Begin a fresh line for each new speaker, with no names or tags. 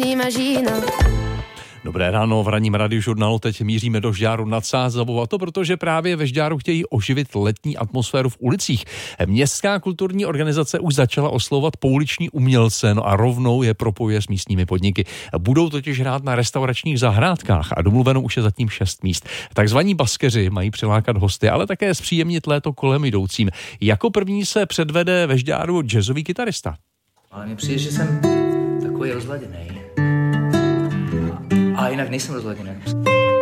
Dobré ráno, v ranním radiožurnálu teď míříme do Žďáru nad Sázavou, a to protože právě ve Žďáru chtějí oživit letní atmosféru v ulicích. Městská kulturní organizace už začala oslovovat pouliční umělce, no a rovnou je propojuje s místními podniky. Budou totiž hrát na restauračních zahrádkách a domluveno už je zatím 6 míst. Takzvaní baskeři mají přilákat hosty, ale také zpříjemnit léto kolem jdoucím. Jako první se předvede ve Žďáru jazzový kytarista.
Ale mně přijde, že jsem takový rozladěnej. A jinak nejsem rozladěný.